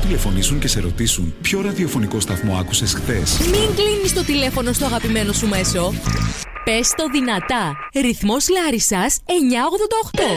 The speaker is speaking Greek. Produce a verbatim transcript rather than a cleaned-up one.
τηλεφωνήσουν και σε ρωτήσουν ποιο ραδιοφωνικό σταθμό άκουσες χθες. Μην κλείνεις το τηλέφωνο στο αγαπημένο σου μέσο. Πες το δυνατά. Ρυθμός Λάρισσας εννιακόσια ογδόντα οκτώ.